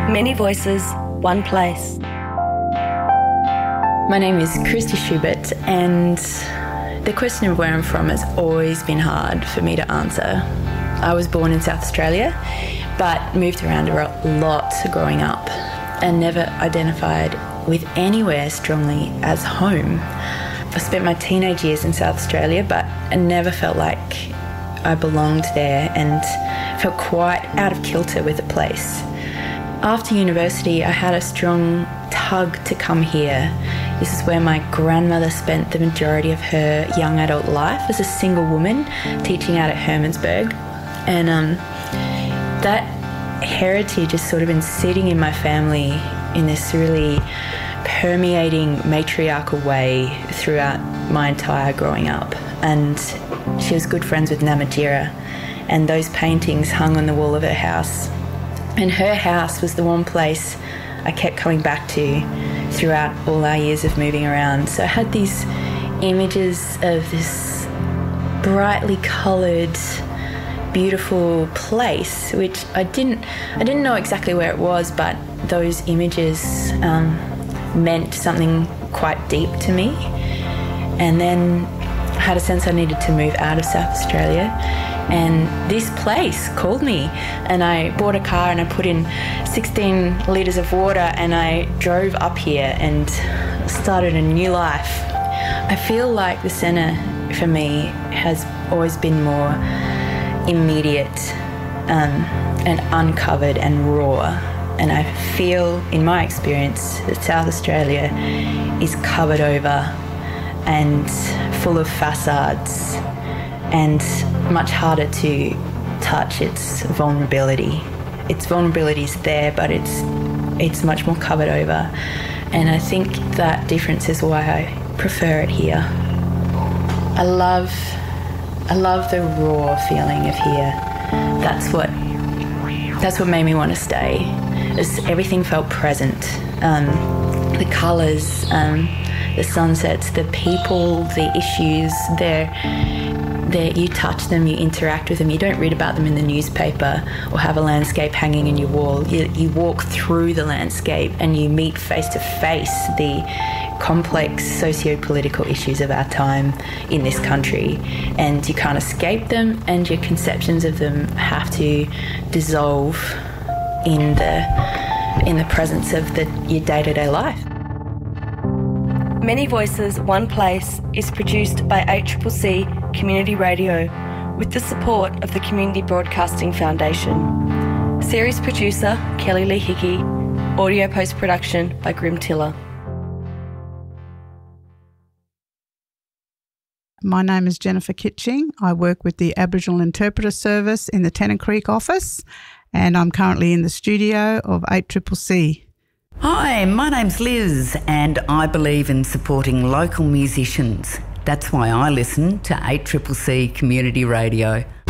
Many voices, one place. My name is Christy Schubert, and the question of where I'm from has always been hard for me to answer. I was born in South Australia, but moved around a lot growing up and never identified with anywhere strongly as home. I spent my teenage years in South Australia, but I never felt like I belonged there and felt quite out of kilter with the place. After university, I had a strong tug to come here. This is where my grandmother spent the majority of her young adult life as a single woman, teaching out at Hermannsburg. And that heritage has sort of been sitting in my family in this really permeating matriarchal way throughout my entire growing up. And she was good friends with Namatjira, and those paintings hung on the wall of her house. And her house was the one place I kept coming back to throughout all our years of moving around. So I had these images of this brightly coloured, beautiful place, which I didn't know exactly where it was, but those images meant something quite deep to me. And then I had a sense I needed to move out of South Australia. And this place called me, and I bought a car and I put in 16 litres of water and I drove up here and started a new life. I feel like the centre for me has always been more immediate and uncovered and raw. And I feel, in my experience, that South Australia is covered over and full of facades and much harder to touch its vulnerability. Its vulnerability is there, but it's much more covered over. And I think that difference is why I prefer it here. I love the raw feeling of here. That's what made me want to stay. Everything felt present. The colours, the sunsets, the people, the issues, you touch them, you interact with them. You don't read about them in the newspaper or have a landscape hanging in your wall. You walk through the landscape and you meet face to face the complex socio-political issues of our time in this country, and you can't escape them, and your conceptions of them have to dissolve in the presence of your day-to-day life. Many Voices, One Place is produced by ACCC Community Radio with the support of the Community Broadcasting Foundation. Series producer Kelly Lee Hickey. Audio post-production by Grim Tiller. My name is Jennifer Kitching. I work with the Aboriginal Interpreter Service in the Tennant Creek office, and I'm currently in the studio of 8CCC. Hi, my name's Liz, and I believe in supporting local musicians. That's why I listen to 8CCC Community Radio.